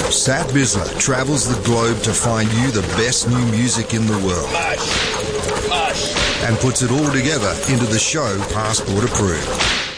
Sat Bisler travels the globe to find you the best new music in the world. And puts it all together into the show Passport Approved.